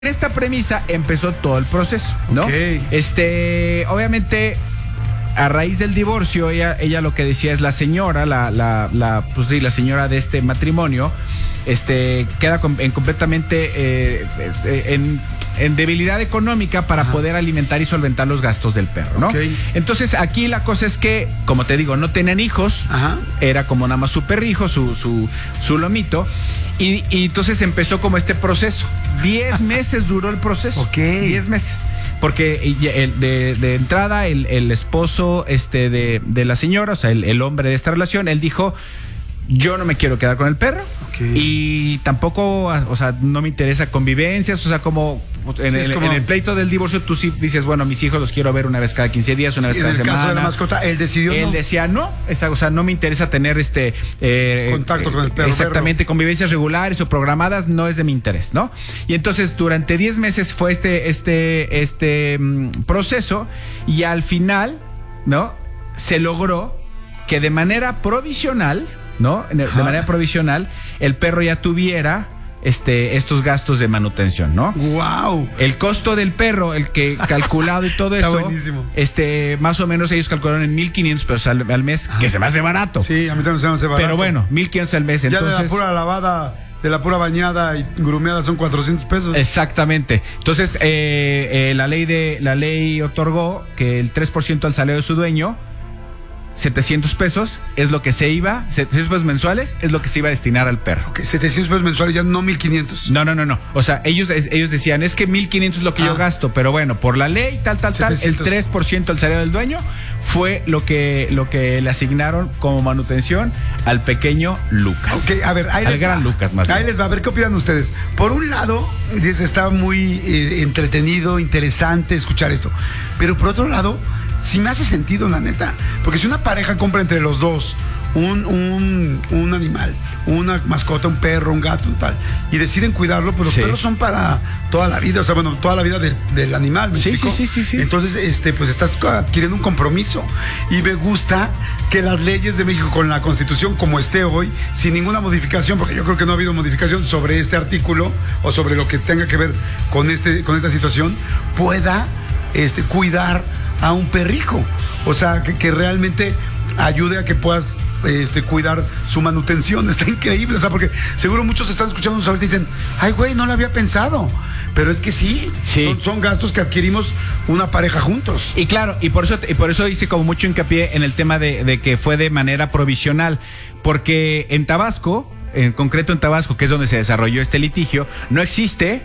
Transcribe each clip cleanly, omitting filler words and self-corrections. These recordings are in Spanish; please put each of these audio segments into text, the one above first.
En esta premisa empezó todo el proceso, ¿no? Okay. Obviamente, a raíz del divorcio, ella lo que decía es la señora, pues sí, la señora de este matrimonio, queda completamente en debilidad económica para poder alimentar y solventar los gastos del perro, ¿no? Okay. Entonces, aquí la cosa es que, como te digo, no tenían hijos, era como nada más su perrijo, su lomito, y entonces empezó como este proceso. 10 meses duró el proceso. Ok. 10 meses. Porque de entrada, el esposo de la señora, o sea, el hombre de esta relación, él dijo: yo no me quiero quedar con el perro. Okay. Y tampoco, o sea, no me interesa convivencias, o sea, como en el pleito del divorcio tú sí dices, bueno, mis hijos los quiero ver una vez cada 15 días, una vez cada semana. En el caso de la mascota, él decidió Él decía no, o sea, no me interesa tener contacto con el perro. Exactamente, convivencias regulares o programadas no es de mi interés, ¿no? Y entonces durante 10 meses fue este proceso, y al final, ¿no? Se logró que de manera provisional, ¿no? De manera provisional, el perro ya tuviera estos gastos de manutención, ¿no? ¡Wow! El costo del perro, el que calculado y todo Está esto, buenísimo. Más o menos ellos calcularon en 1,500 pesos al mes, que se me hace barato. Sí, a mí también se me hace barato. Pero bueno, 1,500 al mes. Entonces, ya de la pura lavada, de la pura bañada y grumeada son 400 pesos. Exactamente. Entonces, la ley otorgó que el 3% al salario de su dueño, 700 pesos es lo que 700 pesos mensuales es lo que se iba a destinar al perro. Okay, 700 pesos mensuales, ya no 1,500. No. O sea, ellos decían, es que 1,500 es lo que yo gasto, pero bueno, por la ley, tal, 700. El 3% al salario del dueño fue lo que le asignaron como manutención al pequeño Lucas. Ok, a ver, al gran Lucas, más bien. Ahí les va, a ver qué opinan ustedes. Por un lado, está muy entretenido, interesante escuchar esto, pero por otro lado, sí me hace sentido, la neta. Porque si una pareja compra entre los dos un animal, una mascota, un perro, un gato, un tal, y deciden cuidarlo, pues los perros son para toda la vida, o sea, bueno, toda la vida del animal. ¿Me explico? Sí. Entonces, pues estás adquiriendo un compromiso. Y me gusta que las leyes de México, con la Constitución como esté hoy, sin ninguna modificación, porque yo creo que no ha habido modificación sobre este artículo o sobre lo que tenga que ver con esta situación, pueda cuidar a un perrijo, o sea, que realmente ayude a que puedas cuidar su manutención. Está increíble, o sea, porque seguro muchos están escuchando ahorita y dicen, ay, güey, no lo había pensado, pero es que sí. Son gastos que adquirimos una pareja juntos. Y claro, y por eso hice como mucho hincapié en el tema de que fue de manera provisional, porque en Tabasco, en concreto en Tabasco, que es donde se desarrolló este litigio, no existe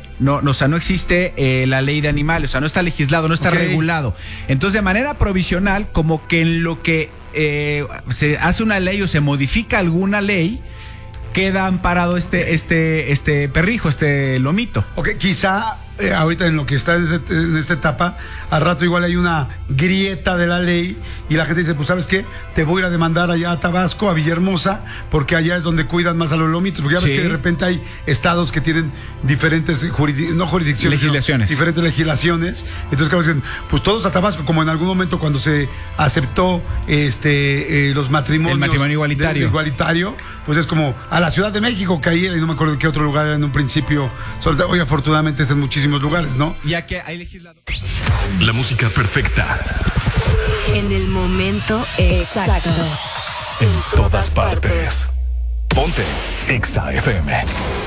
la ley de animales, o sea, no está legislado, no está regulado. Entonces, de manera provisional, como que en lo que se hace una ley o se modifica alguna ley, queda amparado este perrijo, este lomito. Ok, quizá ahorita en lo que está en esta etapa, al rato igual hay una grieta de la ley y la gente dice, pues ¿sabes qué? Te voy a ir a demandar allá a Tabasco, a Villahermosa, porque allá es donde cuidan más a los lomitos, porque ya ves que de repente hay estados que tienen diferentes legislaciones, diferentes legislaciones. Entonces, claro, dicen, pues todos a Tabasco, como en algún momento cuando se aceptó los matrimonios, el matrimonio igualitario, pues es como a la Ciudad de México, que ahí, y no me acuerdo de qué otro lugar era en un principio. Hoy afortunadamente está en muchísimos lugares, ¿no? Ya que hay legisladores. La música perfecta. En el momento exacto. En todas partes. Ponte Exa FM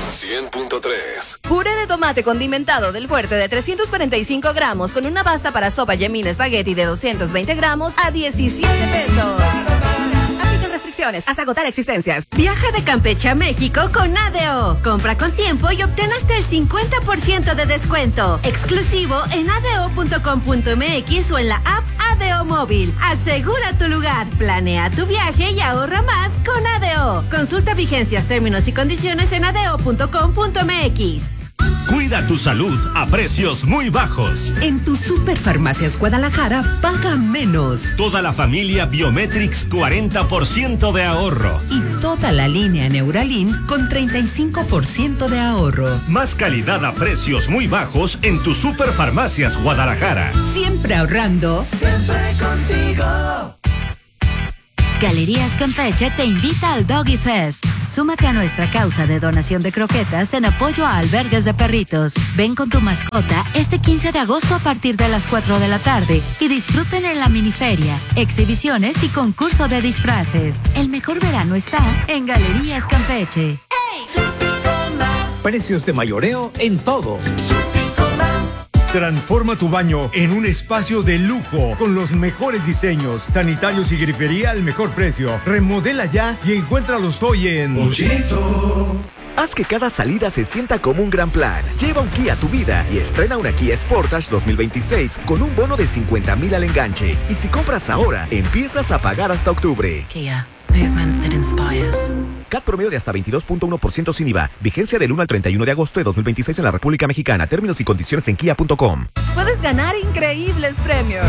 100.3. Puré de tomate condimentado del Fuerte de 345 gramos con una pasta para sopa Yemín Espagueti de 220 gramos a 17 pesos. Aplican restricciones hasta agotar existencias. Viaja de Campeche a México con ADO. Compra con tiempo y obtén hasta el 50% de descuento. Exclusivo en ado.com.mx o en la app ADO Móvil. Asegura tu lugar, planea tu viaje y ahorra más con ADO. Consulta vigencias, términos y condiciones en ado.com.mx. Cuida tu salud a precios muy bajos. En tu Superfarmacias Guadalajara paga menos. Toda la familia Biometrix 40% de ahorro. Y toda la línea Neuralin con 35% de ahorro. Más calidad a precios muy bajos en tu Superfarmacias Guadalajara. Siempre ahorrando. Siempre contigo. Galerías Campeche te invita al Doggy Fest. Súmate a nuestra causa de donación de croquetas en apoyo a albergues de perritos. Ven con tu mascota este 15 de agosto a partir de las 4 de la tarde y disfruten en la miniferia, exhibiciones y concurso de disfraces. El mejor verano está en Galerías Campeche. Precios de mayoreo en todo. Transforma tu baño en un espacio de lujo con los mejores diseños, sanitarios y grifería al mejor precio. Remodela ya y encuéntralos hoy en Pochito. Haz que cada salida se sienta como un gran plan. Lleva un Kia a tu vida y estrena una Kia Sportage 2026 con un bono de 50,000 al enganche. Y si compras ahora, empiezas a pagar hasta octubre. Kia, movement that inspires. CAT promedio de hasta 22.1% sin IVA. Vigencia del 1 al 31 de agosto de 2026 en la República Mexicana. Términos y condiciones en kia.com. Puedes ganar increíbles premios.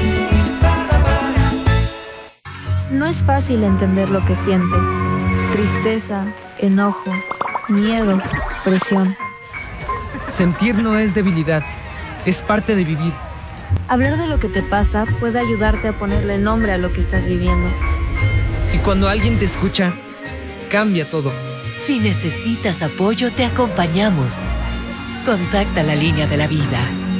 No es fácil entender lo que sientes. Tristeza, enojo, miedo, presión. Sentir no es debilidad, es parte de vivir. Hablar de lo que te pasa puede ayudarte a ponerle nombre a lo que estás viviendo. Y cuando alguien te escucha, cambia todo. Si necesitas apoyo, te acompañamos. Contacta la línea de la vida.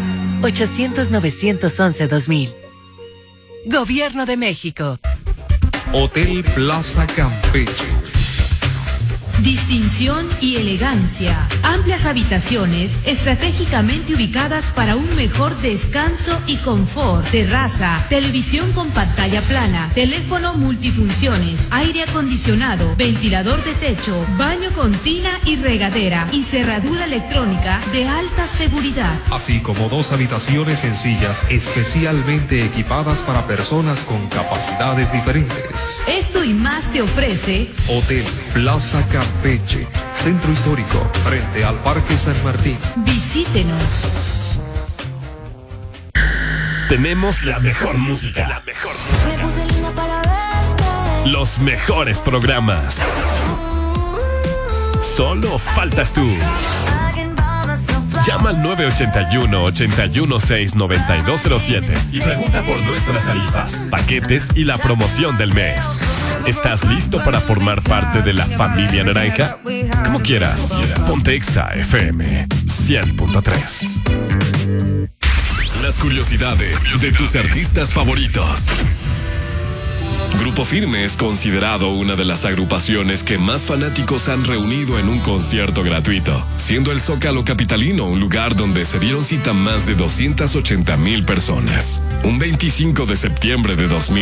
800-911-2000. Gobierno de México. Hotel Plaza Campeche. Distinción y elegancia. Amplias habitaciones estratégicamente ubicadas para un mejor descanso y confort. Terraza, televisión con pantalla plana, teléfono multifunciones, aire acondicionado, ventilador de techo, baño con tina y regadera y cerradura electrónica de alta seguridad. Así como 2 habitaciones sencillas especialmente equipadas para personas con capacidades diferentes. Esto y más te ofrece Hotel Plaza Campeche, Centro Histórico, frente al Parque San Martín. Visítenos. Tenemos la mejor música. Me puse linda para verte. Los mejores programas. Solo faltas tú. Llama al 981-816-9207 y pregunta por nuestras tarifas, paquetes y la promoción del mes. ¿Estás listo para formar parte de la familia naranja? Como quieras. Ponte Exa FM 100.3. Las curiosidades de tus artistas favoritos. Grupo Firme es considerado una de las agrupaciones que más fanáticos han reunido en un concierto gratuito, siendo el Zócalo capitalino un lugar donde se dieron cita más de 280,000 personas. Un 25 de septiembre de 2000